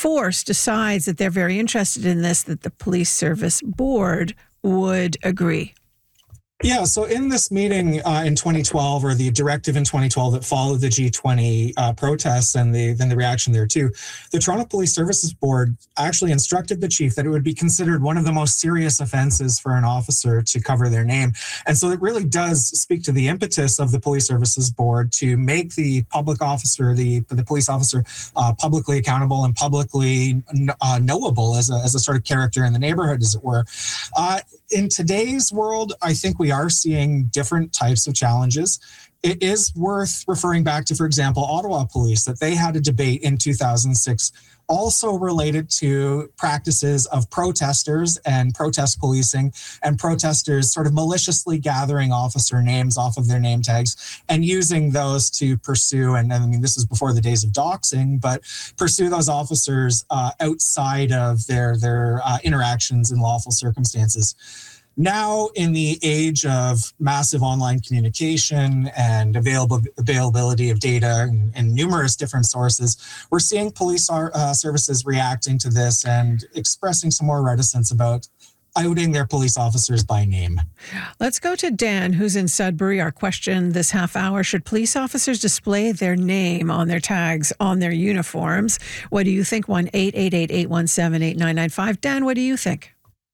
force decides that they're very interested in this, that the police service board would agree? Yeah, so in this meeting in 2012, or the directive in 2012 that followed the G20 protests and then the reaction there too, the Toronto Police Services Board actually instructed the chief that it would be considered one of the most serious offenses for an officer to cover their name. And so it really does speak to the impetus of the Police Services Board to make the public officer, the police officer, publicly accountable and publicly knowable as a sort of character in the neighborhood, as it were. In today's world, I think we are seeing different types of challenges. It is worth referring back to, for example, Ottawa Police, that they had a debate in 2006 also related to practices of protesters and protest policing, and protesters sort of maliciously gathering officer names off of their name tags and using those to pursue, and I mean, this is before the days of doxing, but pursue those officers outside of their interactions in lawful circumstances. Now, in the age of massive online communication and availability of data and numerous different sources, we're seeing police services reacting to this and expressing some more reticence about outing their police officers by name. Let's go to Dan, who's in Sudbury. Our question this half hour: should police officers display their name on their tags, on their uniforms? What do you think? 1-888-817-8995. Dan, what do you think?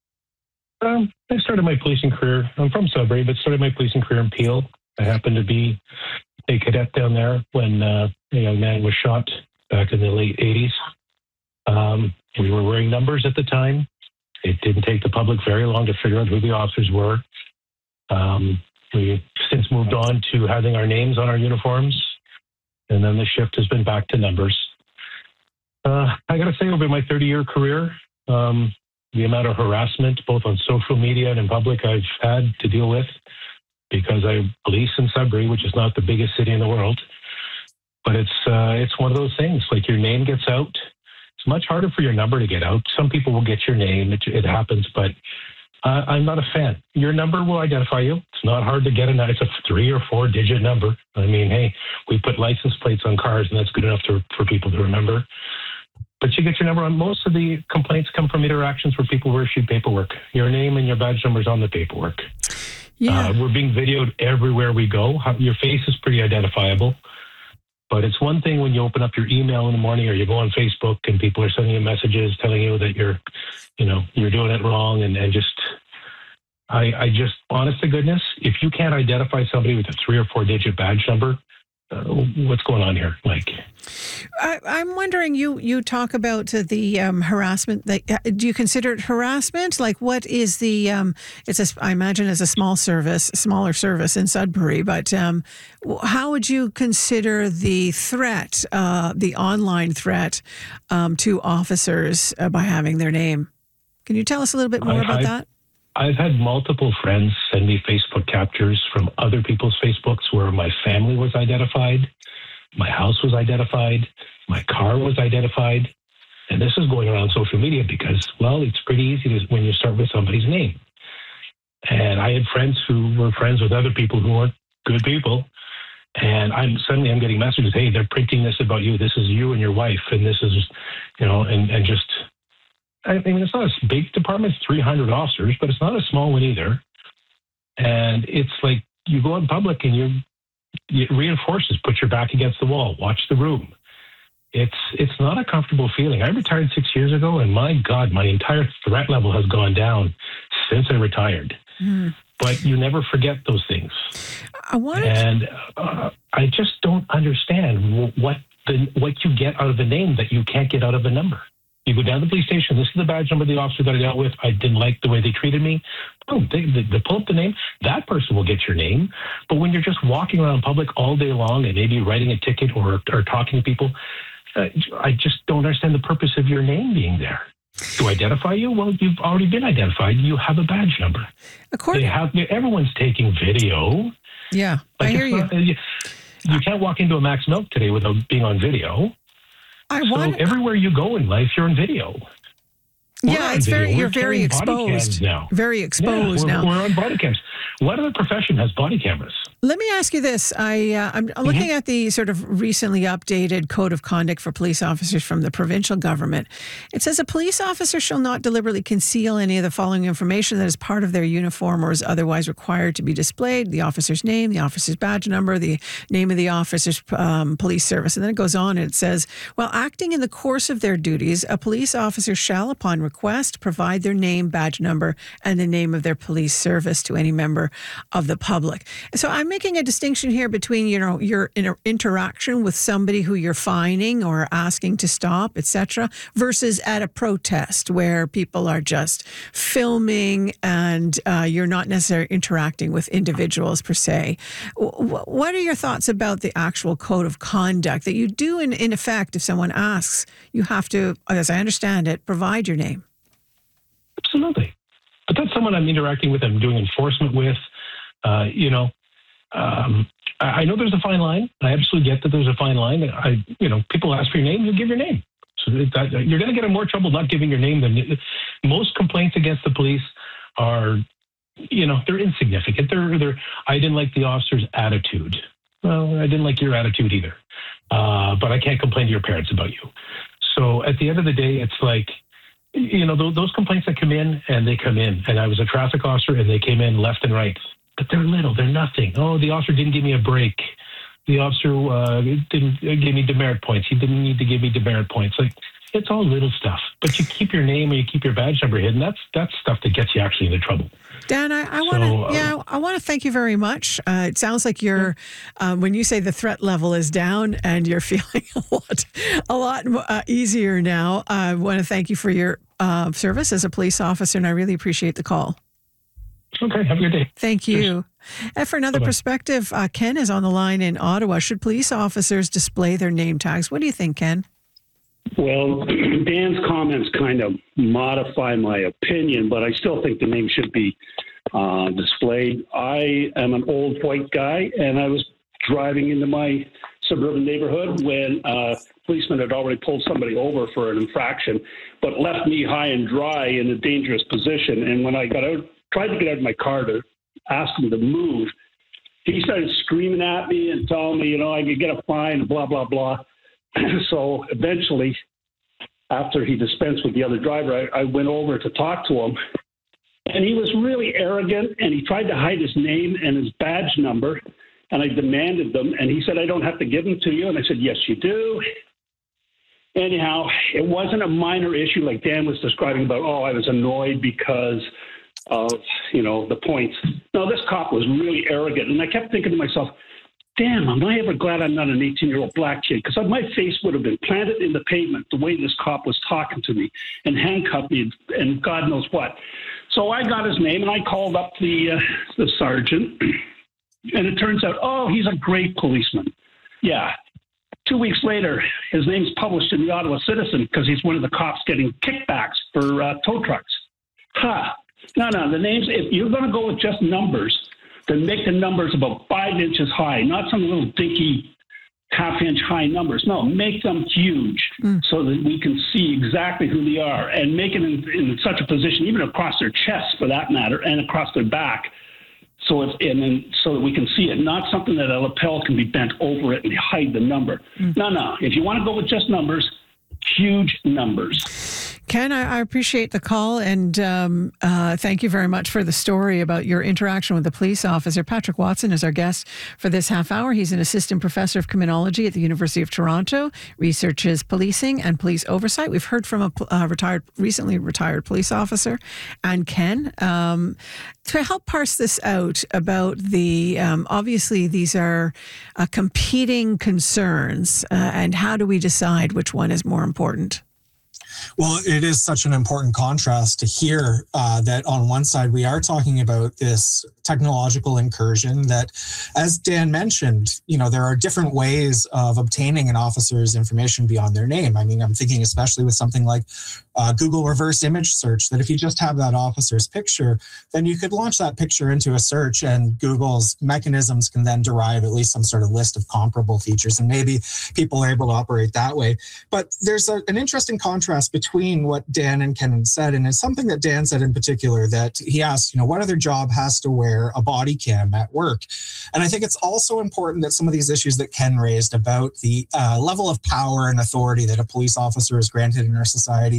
I started my policing career, I'm from Sudbury, but started my policing career in Peel. I happened to be a cadet down there when a young man was shot back in the late 80s. We were wearing numbers at the time. It didn't take the public very long to figure out who the officers were. We've since moved on to having our names on our uniforms, and then the shift has been back to numbers. I got to say, over my 30-year career, the amount of harassment, both on social media and in public, I've had to deal with, because I police in Sudbury, which is not the biggest city in the world. But it's one of those things, like your name gets out. It's much harder for your number to get out. Some people will get your name, it happens, but I'm not a fan. Your number will identify you. It's not hard to get it's a 3 or 4 digit number. I mean, hey, we put license plates on cars, and that's good enough for people to remember. But you get your number on. Most of the complaints come from interactions where people were issued paperwork. Your name and your badge number's on the paperwork. Yeah. We're being videoed everywhere we go. Your face is pretty identifiable. But it's one thing when you open up your email in the morning, or you go on Facebook and people are sending you messages telling you that you're doing it wrong, and I just, honest to goodness, if you can't identify somebody with a 3 or 4 digit badge number, what's going on here? Like, I'm wondering, you talk about the harassment. Do you consider it harassment? Like, what is the? I imagine it's a smaller service in Sudbury. But how would you consider the threat, the online threat, to officers by having their name? Can you tell us a little bit more about that? I've had multiple friends send me Facebook captures from other people's Facebooks where my family was identified, my house was identified, my car was identified. And this is going around social media because, well, it's pretty easy when you start with somebody's name. And I had friends who were friends with other people who weren't good people. And I'm getting messages, hey, they're printing this about you. This is you and your wife. And this is, and just... I mean, it's not a big department, it's 300 officers, but it's not a small one either. And it's like you go in public and it reinforces, put your back against the wall, watch the room. It's not a comfortable feeling. I retired 6 years ago, and my God, my entire threat level has gone down since I retired. Mm. But you never forget those things. I just don't understand what you get out of a name that you can't get out of a number. You go down to the police station, this is the badge number of the officer that I dealt with. I didn't like the way they treated me. Boom, they pull up the name. That person will get your name. But when you're just walking around public all day long and maybe writing a ticket or talking to people, I just don't understand the purpose of your name being there. To identify you? Well, you've already been identified. You have a badge number. Everyone's taking video. Yeah, I hear you. You can't walk into a Max Milk today without being on video. Everywhere you go in life, you're in video. Yeah, it's video. you're very carrying body cams exposed. now. Very exposed Yeah, now. we're on body cams. What other profession has body cameras? Let me ask you this. I'm looking at the sort of recently updated Code of Conduct for Police Officers from the provincial government. It says a police officer shall not deliberately conceal any of the following information that is part of their uniform or is otherwise required to be displayed: the officer's name, the officer's badge number, the name of the officer's police service. And then it goes on and it says, while acting in the course of their duties, a police officer shall, upon request, provide their name, badge number, and the name of their police service to any member of the public. So I'm making a distinction here between, your interaction with somebody who you're fining or asking to stop, etc., versus at a protest where people are just filming and you're not necessarily interacting with individuals per se. What are your thoughts about the actual code of conduct that you do in effect, if someone asks, you have to, as I understand it, provide your name? Absolutely. But that's someone I'm interacting with, I'm doing enforcement with. I know there's a fine line. I absolutely get that there's a fine line. People ask for your name, you give your name. So you're going to get in more trouble not giving your name than most complaints against the police are. They're insignificant. I didn't like the officer's attitude. Well, I didn't like your attitude either. But I can't complain to your parents about you. So at the end of the day, it's like, those complaints that come in, and I was a traffic officer and they came in left and right, but they're little, they're nothing. Oh, the officer didn't give me a break. The officer didn't give me demerit points. He didn't need to give me demerit points. Like, it's all little stuff, but you keep your name or you keep your badge number hidden. That's stuff that gets you actually into trouble. Dan, I want to thank you very much. It sounds like you're, when you say the threat level is down and you're feeling a lot easier now. I want to thank you for your service as a police officer, and I really appreciate the call. Okay, have a good day. Thank you. Cheers. And for another Bye-bye. Perspective, Ken is on the line in Ottawa. Should police officers display their name tags? What do you think, Ken? Well, Dan's comments kind of modify my opinion, but I still think the name should be displayed. I am an old white guy, and I was driving into my suburban neighborhood when a policeman had already pulled somebody over for an infraction, but left me high and dry in a dangerous position. And when I tried to get out of my car to ask him to move, he started screaming at me and telling me, I could get a fine, blah, blah, blah. So eventually, after he dispensed with the other driver, I went over to talk to him. And he was really arrogant, and he tried to hide his name and his badge number. And I demanded them, and he said, I don't have to give them to you. And I said, yes, you do. Anyhow, it wasn't a minor issue like Dan was describing about, I was annoyed because of, the points. No, this cop was really arrogant. And I kept thinking to myself, damn, am I ever glad I'm not an 18-year-old black kid? Because my face would have been planted in the pavement the way this cop was talking to me and handcuffed me and God knows what. So I got his name and I called up the sergeant. And it turns out, he's a great policeman. Yeah. 2 weeks later, his name's published in the Ottawa Citizen because he's one of the cops getting kickbacks for tow trucks. No, the names, if you're going to go with just numbers, then make the numbers about 5 inches high, not some little dinky half-inch high numbers. No, make them huge so that we can see exactly who they are, and make it in such a position, even across their chests for that matter, and across their back, so that we can see it, not something that a lapel can be bent over it and hide the number. No. If you want to go with just numbers, huge numbers. Ken, I appreciate the call, and thank you very much for the story about your interaction with the police officer. Patrick Watson is our guest for this half hour. He's an assistant professor of criminology at the University of Toronto, researches policing and police oversight. We've heard from a recently retired police officer. And Ken, to help parse this out about the, obviously these are competing concerns, and how do we decide which one is more important? Well, it is such an important contrast to hear that on one side, we are talking about this technological incursion that, as Dan mentioned, there are different ways of obtaining an officer's information beyond their name. I mean, I'm thinking especially with something like Google reverse image search, that if you just have that officer's picture, then you could launch that picture into a search and Google's mechanisms can then derive at least some sort of list of comparable features. And maybe people are able to operate that way. But there's an interesting contrast contrast between what Dan and Ken said, and it's something that Dan said in particular, that he asked, what other job has to wear a body cam at work? And I think it's also important that some of these issues that Ken raised about the level of power and authority that a police officer is granted in our society